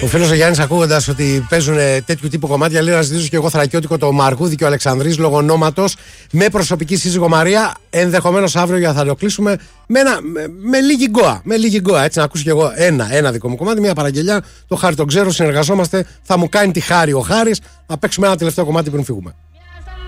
φίλος ο Γιάννης, ακούγοντας ότι παίζουν τέτοιου τύπου κομμάτια, λέει να ζητήσω και εγώ θρακιώτικο το Μαρκούδη και ο Αλεξανδρής λόγω ονόματος με προσωπική σύζυγο Μαρία. Ενδεχομένως αύριο για θα το κλείσουμε με λίγη γκόα. Έτσι να ακούσω και εγώ ένα δικό μου κομμάτι, μια παραγγελιά. Το Χάρη τον ξέρω, συνεργαζόμαστε. Θα μου κάνει τη χάρη ο Χάρης να παίξουμε ένα τελευταίο κομμάτι πριν φύγουμε.